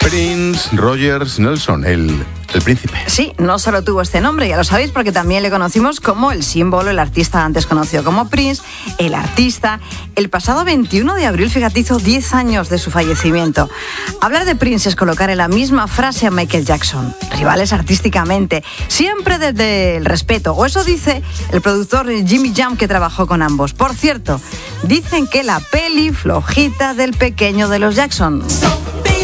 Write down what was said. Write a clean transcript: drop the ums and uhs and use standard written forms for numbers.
Prince Rogers Nelson, el príncipe. Sí, no solo tuvo este nombre, ya lo sabéis, porque también le conocimos como el símbolo, el artista antes conocido como Prince, el artista. El pasado 21 de abril, fíjate, hizo 10 años de su fallecimiento. Hablar de Prince es colocar en la misma frase a Michael Jackson, rivales artísticamente, siempre desde el respeto, o eso dice el productor Jimmy Jam, que trabajó con ambos. Por cierto, dicen que la peli flojita del pequeño de los Jackson.